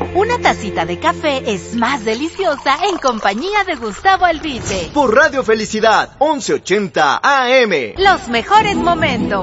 Una tacita de café es más deliciosa en compañía de Gustavo Albite. Por Radio Felicidad, 1180 AM. Los mejores momentos.